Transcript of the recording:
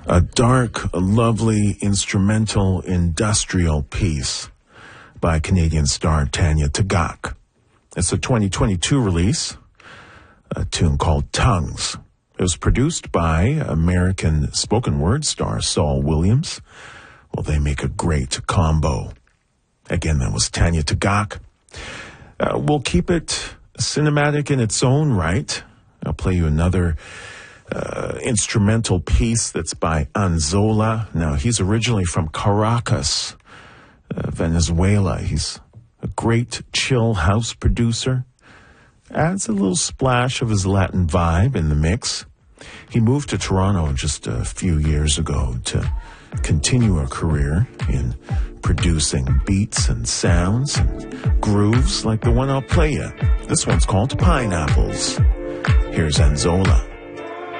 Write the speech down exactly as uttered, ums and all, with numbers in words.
A dark, lovely, instrumental, industrial piece by Canadian star Tanya Tagaq. It's a twenty twenty-two release, a tune called Tongues. It was produced by American spoken word star Saul Williams. Well, they make a great combo. Again, that was Tanya Tagaq. Uh, we'll keep it cinematic in its own right. I'll play you another uh, instrumental piece that's by Anzola. Now, he's originally from Caracas, uh, Venezuela. He's a great chill house producer. Adds a little splash of his Latin vibe in the mix. He moved to Toronto just a few years ago to continue a career in producing beats and sounds and grooves like the one I'll play you. This one's called Pineapples. Here's Anzola.